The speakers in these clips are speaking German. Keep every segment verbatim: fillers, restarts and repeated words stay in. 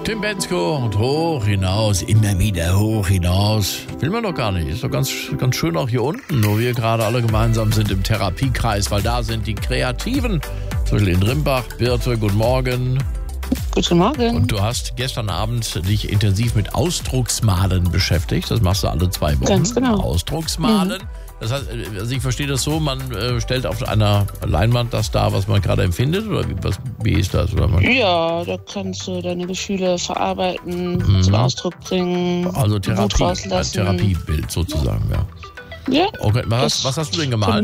Tim Bendzko und hoch hinaus, immer wieder hoch hinaus. Will man doch gar nicht. Ist doch ganz, ganz schön auch hier unten, wo wir gerade alle gemeinsam sind im Therapiekreis, weil da sind die Kreativen. Zum Beispiel in Rimbach. Birte, guten Morgen. Guten Morgen. Und du hast gestern Abend dich intensiv mit Ausdrucksmalen beschäftigt. Das machst du alle zwei Wochen. Ganz genau. Ausdrucksmalen. Mhm. Das heißt, also ich verstehe das so, man äh, stellt auf einer Leinwand das dar, was man gerade empfindet, oder wie, was, wie ist das? Oder man ja, da kannst du deine Gefühle verarbeiten, mhm. zum Ausdruck bringen, also Therapie, Wut rauslassen. Ein Therapiebild sozusagen, ja. Ja. Okay, was, was hast du denn gemalt?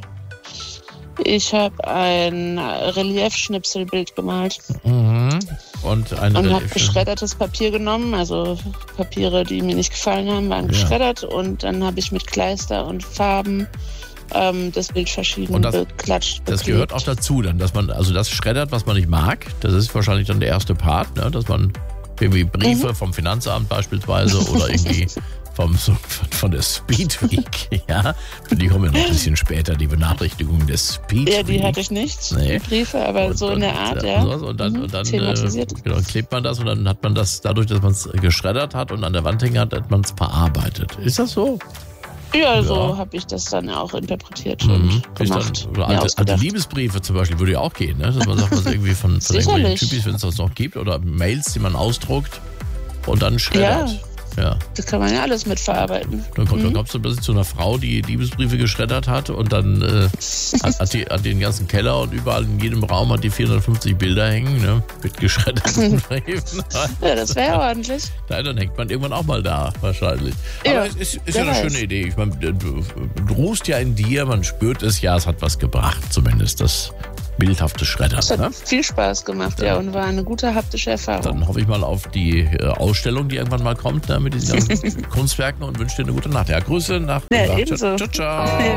Ich habe ein Reliefschnipselbild gemalt. Mhm. Und, eine und habe geschreddertes Papier genommen, also Papiere, die mir nicht gefallen haben, waren ja. geschreddert, und dann habe ich mit Kleister und Farben ähm, das Bild verschieden und das, beklatscht. Das gehört auch dazu, dann, dass man also das schreddert, was man nicht mag. Das ist wahrscheinlich dann der erste Part, ne? Dass man irgendwie Briefe mhm. vom Finanzamt beispielsweise oder irgendwie vom, so, von der Speed Week, ja. Die kommen ja noch ein bisschen später, die Benachrichtigungen des Speed Week. Ja, die hatte ich nicht, nee. die Briefe, aber und, so in der Art, ja. ja. Und dann, mhm. und dann äh, genau, klebt man das und dann hat man das, dadurch, dass man es geschreddert hat und an der Wand hängen hat, hat man es verarbeitet. Ist das so? Ja, ja. so habe ich das dann auch interpretiert mhm. und gemacht. Dann, oder alte, alte Liebesbriefe zum Beispiel würde ja auch gehen, ne? Dass man sagt, was irgendwie von, von irgendwelchen Typis, wenn es das noch gibt, oder Mails, die man ausdruckt und dann schreddert. Ja. Ja. Das kann man ja alles mitverarbeiten. Dann, komm, mhm. dann kommst du plötzlich zu einer Frau, die Liebesbriefe geschreddert hat und dann äh, hat, hat, die, hat den ganzen Keller und überall in jedem Raum hat die vierhundertfünfzig Bilder hängen, ne? Mit geschredderten Briefen. Ja, das wäre ordentlich. Ja, dann hängt man irgendwann auch mal da, wahrscheinlich. Ja, aber es ist, ist ja eine weiß. schöne Idee. Ich meine, du, du ruhst ja in dir, man spürt es ja, es hat was gebracht, zumindest das bildhafte Schreddern. Das hat ne? viel Spaß gemacht, ja, ja, und war eine gute haptische Erfahrung. Dann hoffe ich mal auf die äh, Ausstellung, die irgendwann mal kommt, ne, mit diesen ganzen Kunstwerken, und wünsche dir eine gute Nacht. Ja, Grüße nach ja, ebenso. Ciao, ciao. Ja.